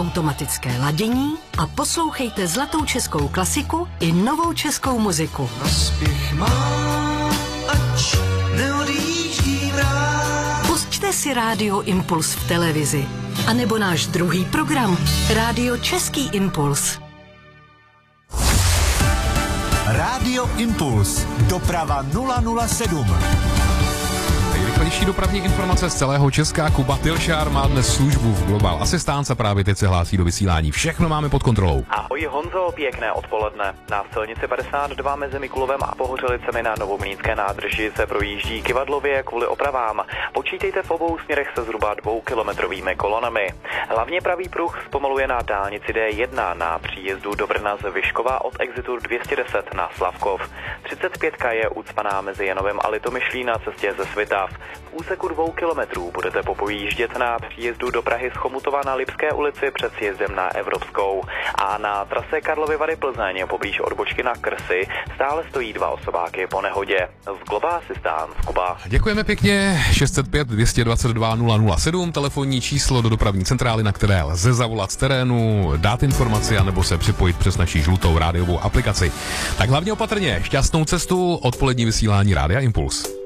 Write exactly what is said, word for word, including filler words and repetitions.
automatické ladění a poslouchejte zlatou českou klasiku i novou českou muziku. Naspěch má, ač neodjíždí mráz. Pusťte si Rádio Impuls v televizi. A nebo náš druhý program, Rádio Český Impuls. Rádio Impuls. Doprava nula nula sedm. Nejrychlejší dopravní informace z celého Česka. Kuba Tilšár má dnes službu v Global Asistance a právě teď se hlásí do vysílání. Všechno máme pod kontrolou. Ahoj Honzo, pěkné odpoledne. Na silnici padesát dva mezi Mikulovem a Pohořelicemi na Novomlýnské nádrži se projíždí kyvadlově kvůli opravám. Počítejte v obou směrech se zhruba dvoukilometrovými kolonami. Hlavně pravý pruh zpomaluje na dálnici D jedna na příjezdu do Brna z Vyškova od exitu dvě stě deset na Slavkov. třicet pět je ucpaná mezi Janovem a Litomyšlí na cestě ze Svitav. V úseku dvou kilometrů budete popojíždět na příjezdu do Prahy z Chomutova na Lipské ulici před sjezdem na Evropskou. A na trase Karlovy Vary Plzeň poblíž odbočky na Krsy stále stojí dva osobáky po nehodě. Z Global Assistance Kuba. Děkujeme pěkně. šest set pět dvě dvacet dva nula nula sedm, telefonní číslo do dopravní centrály, na které lze zavolat z terénu, dát informaci anebo se připojit přes naši žlutou rádiovou aplikaci. Tak hlavně opatrně, šťastnou cestu, odpolední vysílání Rádia Impuls.